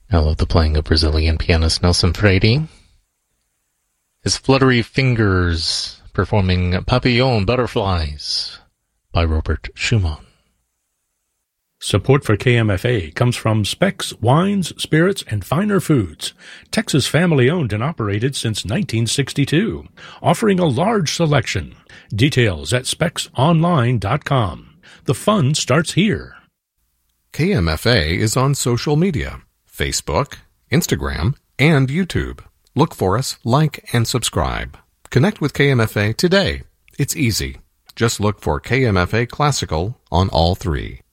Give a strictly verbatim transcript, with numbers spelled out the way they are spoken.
I love the playing of Brazilian pianist Nelson Freire. His fluttery fingers performing Papillon Butterflies by Robert Schumann. Support for K M F A comes from Specs Wines, Spirits, and Finer Foods, Texas family-owned and operated since nineteen sixty-two, offering a large selection. Details at specs online dot com. The fun starts here. K M F A is on social media, Facebook, Instagram, and YouTube. Look for us, like, and subscribe. Connect with K M F A today. It's easy. Just look for K M F A Classical on all three.